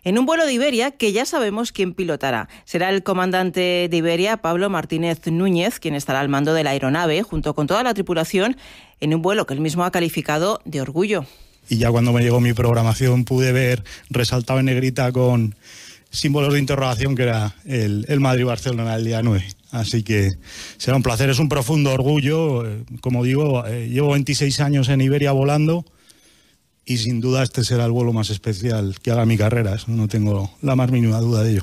en un vuelo de Iberia que ya sabemos quién pilotará. Será el comandante de Iberia, Pablo Martínez Núñez, quien estará al mando de la aeronave, junto con toda la tripulación, en un vuelo que él mismo ha calificado de orgullo. Y ya cuando me llegó mi programación pude ver resaltado en negrita con símbolos de interrogación que era el Madrid-Barcelona el día 9. Así que será un placer, es un profundo orgullo. Como digo, llevo 26 años en Iberia volando y sin duda este será el vuelo más especial que haga mi carrera. Eso no tengo la más mínima duda de ello.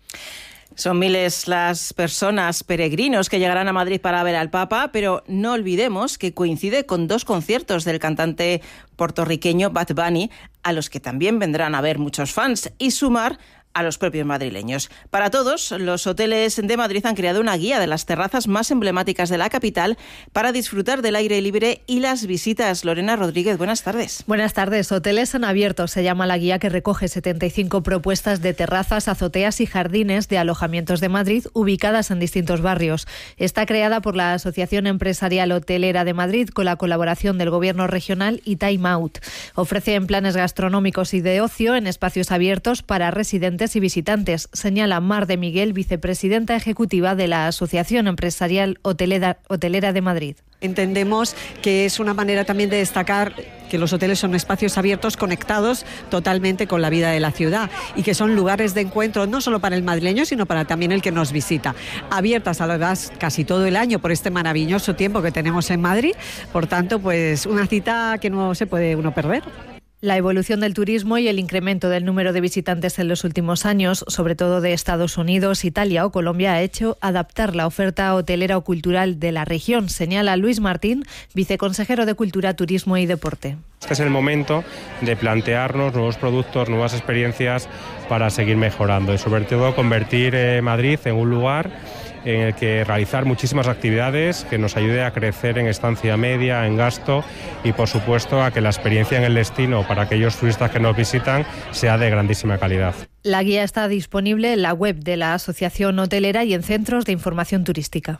Son miles las personas, peregrinos, que llegarán a Madrid para ver al Papa, pero no olvidemos que coincide con 2 conciertos del cantante puertorriqueño Bad Bunny, a los que también vendrán a ver muchos fans, y sumar a los propios madrileños. Para todos, los hoteles de Madrid han creado una guía de las terrazas más emblemáticas de la capital para disfrutar del aire libre y las visitas. Lorena Rodríguez, buenas tardes. Buenas tardes. Hoteles en abierto se llama la guía, que recoge 75 propuestas de terrazas, azoteas y jardines de alojamientos de Madrid ubicadas en distintos barrios. Está creada por la Asociación Empresarial Hotelera de Madrid con la colaboración del Gobierno regional y Time Out. Ofrece planes gastronómicos y de ocio en espacios abiertos para residentes y visitantes, señala Mar de Miguel, vicepresidenta ejecutiva de la Asociación Empresarial Hotelera de Madrid. Entendemos que es una manera también de destacar que los hoteles son espacios abiertos conectados totalmente con la vida de la ciudad y que son lugares de encuentro no solo para el madrileño, sino para también el que nos visita. Abiertas además casi todo el año por este maravilloso tiempo que tenemos en Madrid. Por tanto, pues una cita que no se puede uno perder. La evolución del turismo y el incremento del número de visitantes en los últimos años, sobre todo de Estados Unidos, Italia o Colombia, ha hecho adaptar la oferta hotelera o cultural de la región, señala Luis Martín, viceconsejero de Cultura, Turismo y Deporte. Este es el momento de plantearnos nuevos productos, nuevas experiencias para seguir mejorando y sobre todo convertir Madrid en un lugar en el que realizar muchísimas actividades que nos ayude a crecer en estancia media, en gasto y por supuesto a que la experiencia en el destino para aquellos turistas que nos visitan sea de grandísima calidad. La guía está disponible en la web de la Asociación Hotelera y en centros de información turística.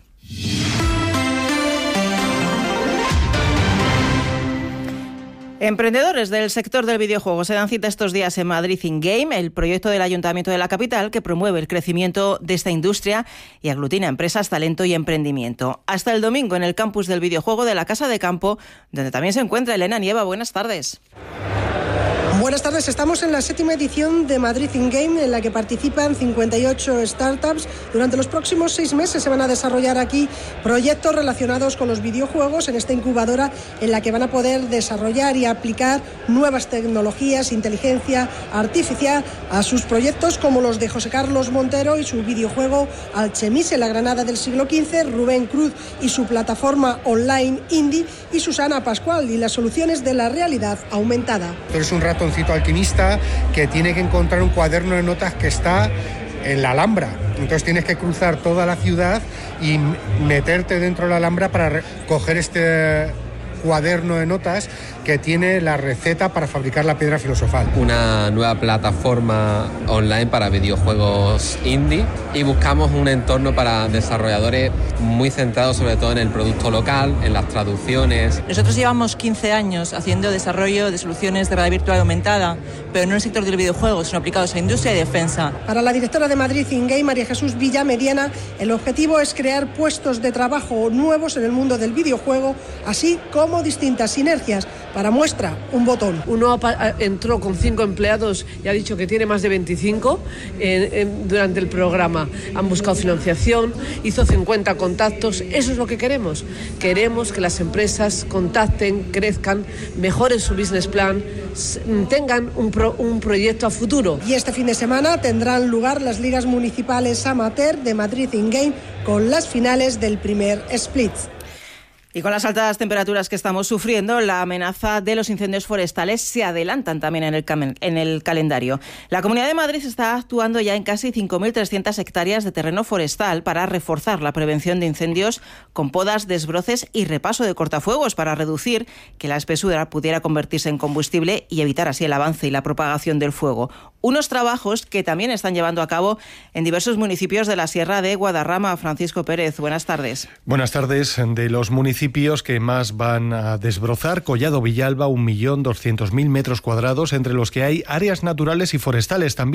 Emprendedores del sector del videojuego se dan cita estos días en Madrid in Game, el proyecto del Ayuntamiento de la capital que promueve el crecimiento de esta industria y aglutina empresas, talento y emprendimiento. Hasta el domingo en el campus del videojuego de la Casa de Campo, donde también se encuentra Elena Nieva. Buenas tardes. Buenas tardes, estamos en la 7ª edición de Madrid in Game, en la que participan 58 startups. Durante los próximos 6 meses se van a desarrollar aquí proyectos relacionados con los videojuegos en esta incubadora, en la que van a poder desarrollar y aplicar nuevas tecnologías, inteligencia artificial a sus proyectos, como los de José Carlos Montero y su videojuego Alchemise, la Granada del siglo XV, Rubén Cruz y su plataforma online indie, y Susana Pascual y las soluciones de la realidad aumentada. Es un ratoncito alquimista que tiene que encontrar un cuaderno de notas que está en la Alhambra. Entonces tienes que cruzar toda la ciudad y meterte dentro de la Alhambra para coger este cuaderno de notas que tiene la receta para fabricar la piedra filosofal. Una nueva plataforma online para videojuegos indie y buscamos un entorno para desarrolladores muy centrados sobre todo en el producto local, en las traducciones. Nosotros llevamos 15 años haciendo desarrollo de soluciones de realidad virtual aumentada, pero no en el sector del videojuego, sino aplicados a industria y defensa. Para la directora de Madrid in Game, María Jesús Villamediana, el objetivo es crear puestos de trabajo nuevos en el mundo del videojuego, así como distintas sinergias. Para muestra, un botón. Uno entró con 5 empleados y ha dicho que tiene más de 25 durante el programa. Han buscado financiación, hizo 50 contactos. Eso es lo que queremos. Queremos que las empresas contacten, crezcan, mejoren su business plan, tengan un proyecto a futuro. Y este fin de semana tendrán lugar las ligas municipales amateur de Madrid in Game con las finales del primer split. Y con las altas temperaturas que estamos sufriendo, la amenaza de los incendios forestales se adelantan también en el calendario. La Comunidad de Madrid está actuando ya en casi 5.300 hectáreas de terreno forestal para reforzar la prevención de incendios con podas, desbroces y repaso de cortafuegos para reducir que la espesura pudiera convertirse en combustible y evitar así el avance y la propagación del fuego. Unos trabajos que también están llevando a cabo en diversos municipios de la Sierra de Guadarrama. Francisco Pérez, buenas tardes. Buenas tardes. De los municipios que más van a desbrozar, Collado Villalba, 1.200.000 metros cuadrados, entre los que hay áreas naturales y forestales también.